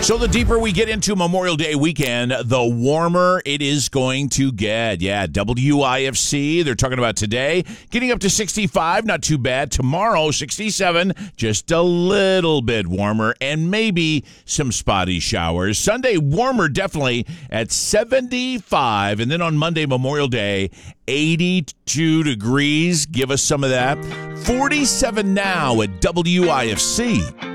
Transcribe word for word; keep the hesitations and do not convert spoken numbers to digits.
So the deeper we get into Memorial Day weekend, the warmer it is going to get. Yeah, W I F C, they're talking about today, getting up to sixty-five, not too bad. Tomorrow, sixty-seven, just a little bit warmer, and maybe some spotty showers. Sunday, warmer definitely at seventy-five, and then on Monday, Memorial Day, eighty-two degrees. Give us some of that. forty-seven now at W I F C.